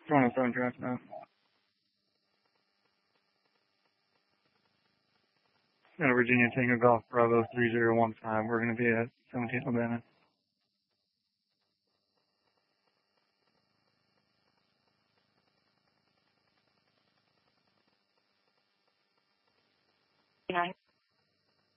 107 traffic now. Virginia Tango Golf Bravo 3015. We're going to be at 17 Urbana.